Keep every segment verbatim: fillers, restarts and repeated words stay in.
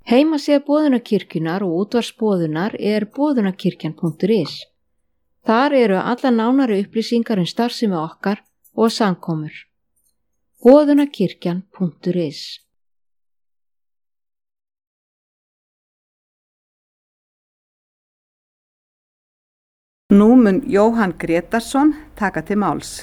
Heimasíða Boðunarkirkjunnar og útvarpsboðunar er boðunarkirkjan punktur is. Þar eru alla nánari upplýsingar um starfsemi okkar og samkomur. boðunarkirkjan punktur is. Nú mun Jóhann Grétarsson taka til máls.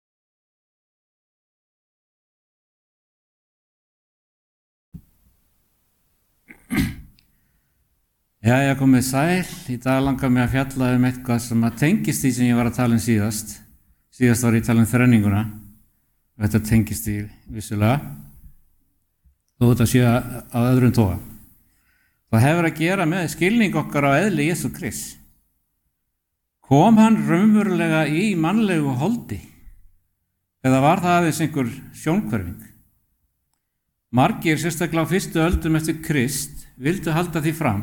Jæja, komið sæl. Í dag langar mig að fjalla um eitthvað sem að tengist því sem ég var að tala um síðast. Síðast var ég að tala um þrenninguna. Þetta tengist því vissulega. Þó þetta sé á öðrum toga. Það hefur að gera með skilning okkar á eðli Jesú Krists. Kom hann raunverulega í mannlegu holdi? Eða var það aðeins einhver sjónhverfing? Margir, sérstaklega á fyrstu öldum eftir Krist, vildu halda því fram.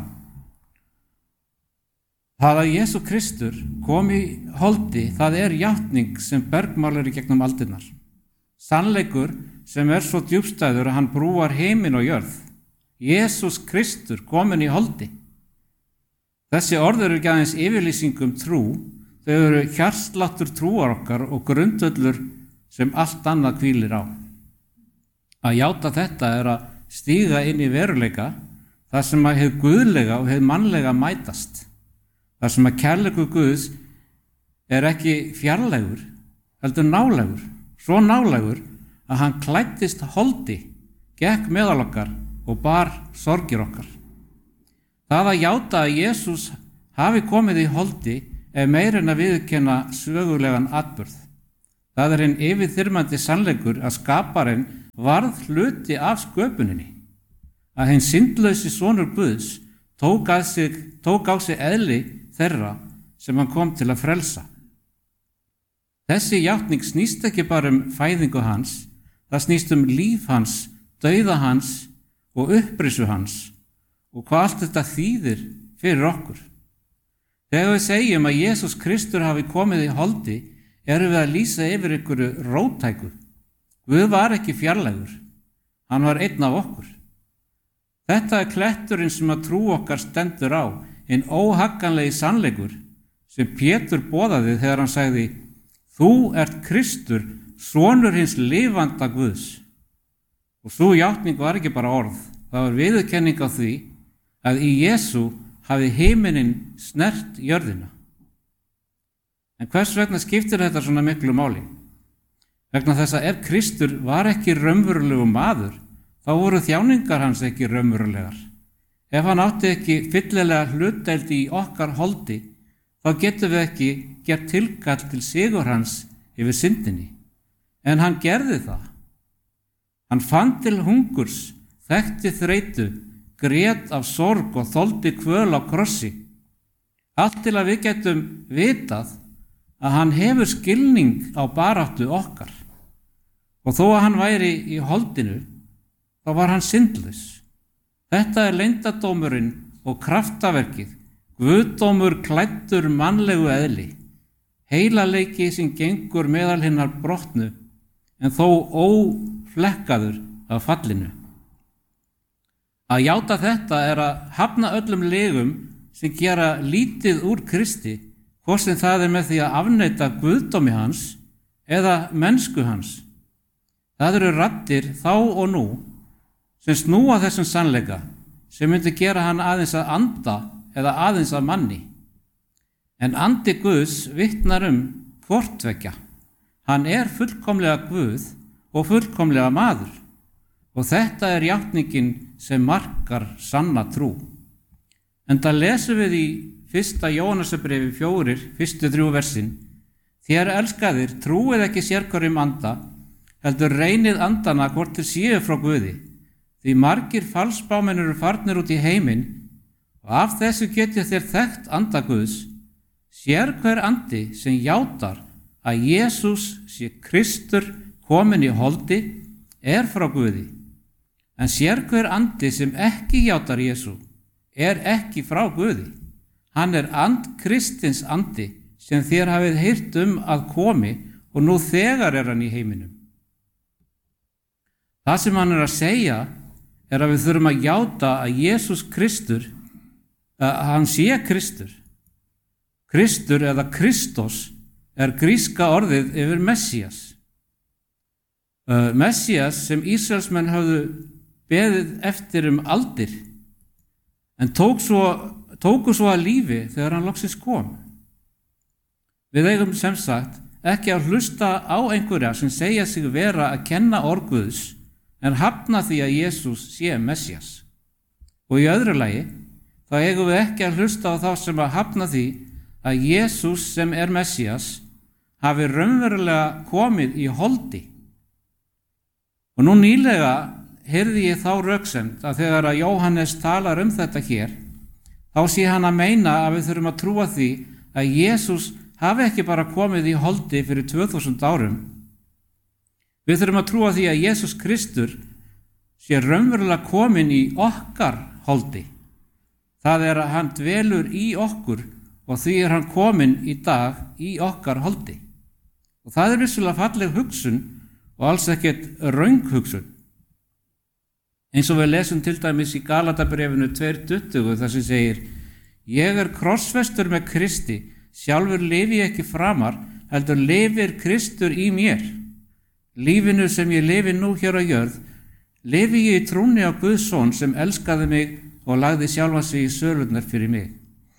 Það að Jesú Kristur kom í holdi, það er játning sem bergmálar í gegnum aldirnar. Sannleikur sem er svo djúpstæður að hann brúar heiminn og jörð. Jesús Kristur kominn í holdi. Þessi orð eru ekki aðeins yfirlýsing um trú, þau eru hjartsláttur trúar okkar og grundvöllur sem allt annað hvílir á. Að játa þetta er að stíga inn í veruleika, þar sem að hið guðlega og hið mannlega mætast. Þar sem að kærleikur Guðs er ekki fjarlægur, heldur nálægur, svo nálægur að hann klæddist holdi, gekk meðal okkar og bar sorgir okkar. Það að játa að Jesús hafi komið í holdi er meira en að viðurkenna sögulegan atburð. Það er hinn yfirþyrmandi sannleikur að skaparinn varð hluti af sköpuninni. Að hinn syndlausi sonur Guðs tók, sig, tók á sig eðli þeirra sem hann kom til að frelsa. Þessi játning snýst ekki bara um fæðingu hans, það snýst um líf hans, dauða hans og upprisu hans og hvað allt þetta þýðir fyrir okkur. Þegar við segjum að Jesús Kristur hafi komið í holdi, erum við að lýsa yfir einhverju róttæku. Guð var ekki fjarlægur, hann var einn af okkur. Þetta er kletturinn sem að trú okkar stendur á, en óhagganlegi sannleikur sem Pétur boðaði þegar hann sagði: Þú ert Kristur, sonur hins lifanda Guðs. Og sú játning var ekki bara orð, það var viðurkenning á því að í Jesú hafi himinin snert jörðina. En hvers vegna skiptir þetta svona miklu máli? Vegna þess að ef Kristur var ekki raunverulegu maður, þá voru þjáningar hans ekki raunverulegar. Ef hann átti ekki fyllilega hlutdeild í okkar holdi, þá getum við ekki gert tilkall til sigur hans yfir syndinni. En hann gerði það. Hann fann til hungurs, þekkti þreytu, grét af sorg og þoldi kvöl á krossi. Allt til að við getum vitað að hann hefur skilning á baráttu okkar. Og þó að hann væri í holdinu, þá var hann syndlaus. Þetta er leyndardómurinn og kraftaverkið, guðdómur klæddur mannlegu eðli, heilaleiki sem gengur meðal hinnar brotnu, en þó óflekkaður af fallinu. Að játa þetta er að hafna öllum legum sem gera lítið úr Kristi, hvort sem það er með því að afneita guðdómi hans eða mennsku hans. Það eru raddir þá og nú sem snúa þessum sannleika, sem myndi gera hann aðeins að anda eða aðeins að manni. En andi Guðs vitnar um hvort tveggja. Hann er fullkomlega Guð og fullkomlega maður. Og þetta er játningin sem markar sanna trú. En það lesum við í fyrsta Jóhannesarbréfi fjórir, fyrstu þrjú versin: Þér elskaðir, trúið ekki sérhverjum anda, heldur reynið andana hvort þið séu frá Guði. Því margir falsbámenn eru farnir út í heiminn og af þessu getið þér þekkt anda Guðs. Sérhver andi sem játar að Jesús sé Kristur kominn í holdi er frá Guði. En sérhver andi sem ekki játar Jesú er ekki frá Guði. Hann er and Kristins andi sem þér hafið heyrt um að komi og nú þegar er hann í heiminum. Það sem hann er að segja er að við þurfum að játa að Jesús Kristur, að hann sé Kristur. Kristur eða Kristos er gríska orðið yfir Messías. Messías sem Ísraelsmenn höfðu beðið eftir um aldir, en tók svo, tóku svo að lífi þegar hann loksins kom. Við eigum sem sagt ekki að hlusta á einhverja sem segja sig vera að kenna orð Guðs, en hafna því að Jesús sé Messías. Og í öðru lagi, þá eigum við ekki að hlusta á þá sem að hafna því að Jesús sem er Messías hafi raunverulega komið í holdi. Og nú nýlega heyrði ég þá röksemd að þegar að Jóhannes talar um þetta hér, þá sé hann að meina að við þurfum að trúa því að Jesús hafi ekki bara komið í holdi fyrir tvö þúsund árum. Við þurfum að trúa því að Jesús Kristur sé raunverulega komin í okkar holdi. Það er að hann dvelur í okkur og því er hann komin í dag í okkar holdi. Og það er vissulega falleg hugsun og alls ekkert röng hugsun. Eins og við lesum til dæmis í Galatabréfinu tvö tuttugu þar sem segir: Ég er krossfestur með Kristi, sjálfur lifi ég ekki framar, heldur lifir Kristur í mér. Lífinu sem ég lifi nú hér á jörð, lifi ég í trúnni á Guðs son sem elskaði mig og lagði sjálfan sig í sölurnar fyrir mig.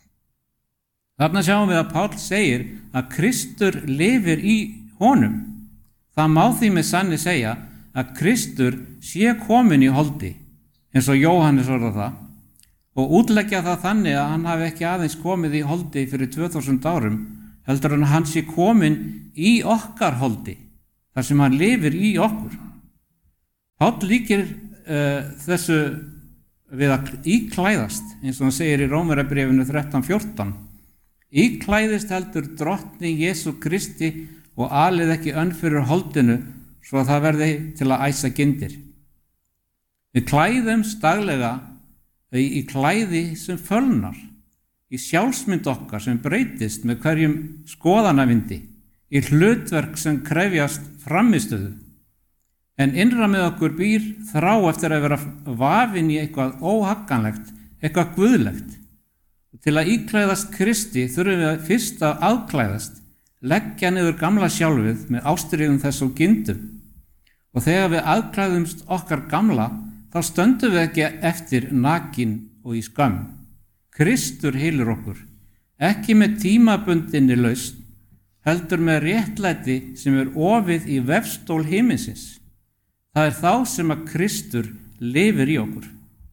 Þarna sjáum við að Páll segir að Kristur lifir í honum. Það má því með sanni segja að Kristur sé komin í holdi, eins og Jóhannes orðar það, og útleggja það þannig að hann hafi ekki aðeins komið í holdi fyrir tvö þúsund árum, heldur en hann sé komin í okkar holdi, þar sem hann lifir í okkur. Páll líkir uh, þessu við að íklæðast, eins og hann segir í Rómverjabréfinu þrettán fjórtán. Íklæðist heldur drottni Jesú Kristi og alið ekki önn fyrir holdinu svo að það verði til að æsa gyndir. Við klæðumst daglega í klæði sem fölnar, í sjálfsmynd okkar sem breytist með hverjum skoðanavindi, í hlutverk sem krefjast framistöðu. En innra með okkur býr þrá eftir að vera vafin í eitthvað óhagganlegt, eitthvað guðlegt. Til að íklæðast Kristi þurfum við fyrst að aðklæðast, leggja niður gamla sjálfið með ástríðum þess og gindum. Og þegar við aðklæðumst okkar gamla, þá stöndum við ekki eftir nakin og í skömm. Kristur hylur okkur, ekki með tímabundinni lausn, heldur með réttlæti sem er ofið í vefstól himinsins. Það er þá sem að Kristur lifir í okkur.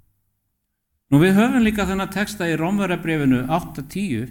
Nú við höfum líka þennan texta í Rómverjabréfinu átta tíu.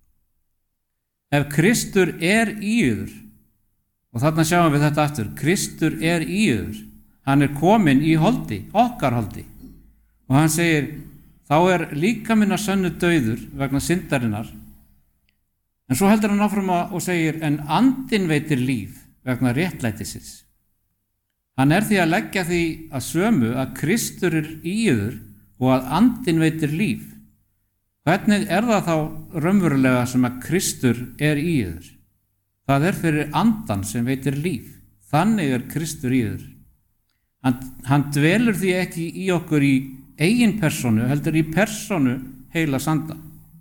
Ef Kristur er í yður, og þarna sjáum við þetta aftur, Kristur er í yður, hann er komin í holdi, okkar holdi. Og hann segir, þá er líkaminn að sönnu dauður vegna syndarinnar. En svo heldur hann áfram og segir, en andinn veitir líf vegna réttlætisins. Hann er því að leggja því að sömu að Kristur er í yður og að andinn veitir líf. Hvernig er það þá raunverulega sem að Kristur er í yður? Það er fyrir andan sem veitir líf. Þannig er Kristur í yður. Hann, hann dvelur því ekki í okkur í eigin persónu, heldur í persónu heila sanda.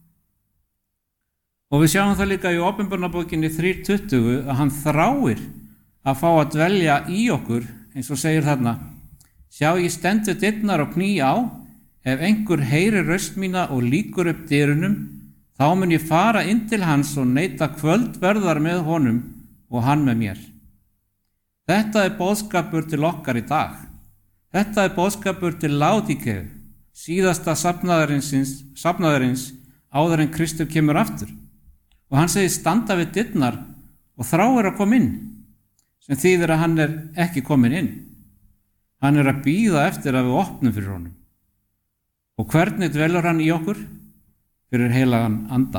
Og við sjáum það líka í Opinberunarbókinni þrjú tuttugu að hann þráir að fá að dvelja í okkur, eins og segir þarna: Sjá, ég stendur dyrnar og kný á, ef einhver heyrir röst mína og lýkur upp dyrunum, þá mun ég fara inn til hans og neita kvöldverðar með honum og hann með mér. Þetta er boðskapur til okkar í dag. Þetta er boðskapur til Laodíkeu, síðasta safnaðarins áður en Kristur kemur aftur. Og hann segir standa við dyrnar og þráir að koma inn, sem þýðir að hann er ekki komin inn. Hann er að bíða eftir að við opnum fyrir honum. Og hvernig dvelur hann í okkur? Fyrir heilagan anda.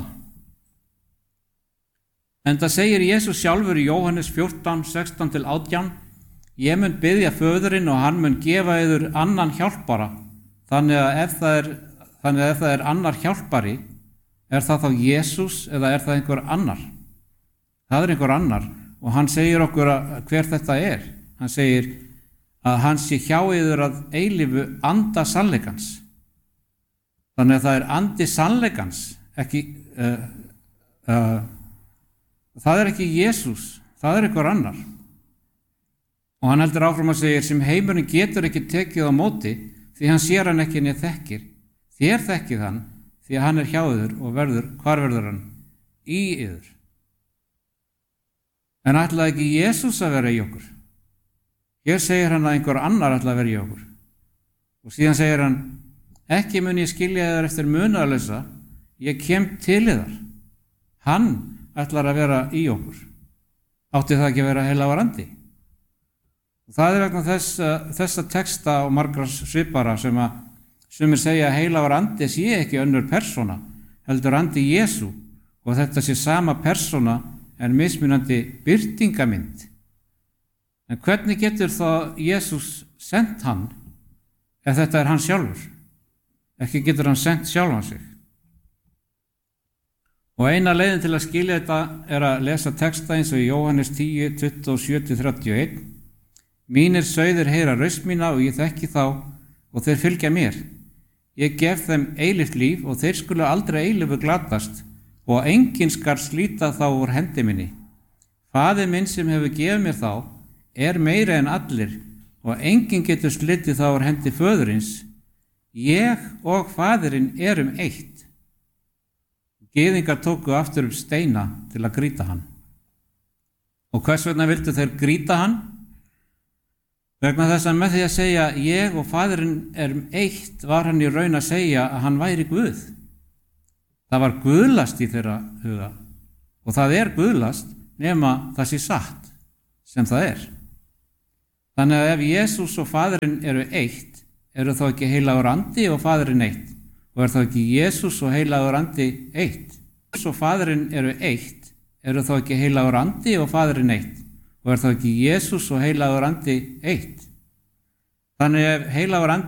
En það segir Jesús sjálfur í Jóhannes fjórtán sextán til átján: Ég mun biðja föðurinn og hann mun gefa yður annan hjálpara, þannig að ef það er, þannig að ef það er annar hjálpari, er það þá Jesús eða er það einhver annar? Það er einhver annar og hann segir okkur hver þetta er. Hann segir að hann sé hjá yður að eilífu anda sannleikans. Þannig að það er andi sannleikans, ekki, uh, uh, það er ekki Jesús, það er einhver annar. Og hann heldur áfram að segja sem heimurinn getur ekki tekið á móti því hann sér hann ekki neð þekkir. Þér þekkið hann því að hann er hjá yður og verður, hvar verður hann? Í yður. En ætlaði ekki Jesús að vera í okkur? Hér segir hann að einhver annar ætlaði að vera í okkur. Og síðan segir hann, ekki mun ég skilja þér eftir munaðarlausa, ég kem til yðar. Hann ætlar að vera í okkur. Átti það ekki að vera heilagur andi? Og það er vegna þess, þessa texta og margra svipara sem að sumir segja að heilagur andi sé ekki önnur persóna, heldur andi Jesú og þetta sé sama persóna en mismunandi birtingamynd. En hvernig getur þá Jesús sent hann ef þetta er hann sjálfur? Ekki getur hann sent sjálfan sig. Og eina leiðin til að skilja þetta er að lesa texta eins og í Jóhannes tíu, tuttugu og sjö til þrjátíu og eitt. Mínir sauðir heyra raust mína og ég þekki þá og þeir fylgja mér. Ég gef þeim eilíft líf og þeir skulu aldrei eilífu glatast og enginn skal slíta þá úr hendi minni. Faðir minn sem hefur gefið mér þá er meira en allir og enginn getur slitið þá úr hendi föðurins. Ég og faðirinn erum eitt. Gyðingar tóku aftur upp steina til að grýta hann. Og hvers vegna vildu þeir grýta hann? Vegna þess að með því að segja ég og faðirinn erum eitt var hann í raun að segja að hann væri Guð. Það var guðlast í þeirra huga og það er guðlast nema það sé satt sem það er. Þannig að ef Jesús og faðirinn eru eitt, eru þá ekki heilagur andi og faðirinn eitt og er þá ekki Jesús og heilagur andi eitt. Jesús og faðirinn eru eitt, eru þá ekki heilagur andi og faðirinn eitt og er þá ekki Jesús og heilagur andi eitt. Þannig ef heilagur andi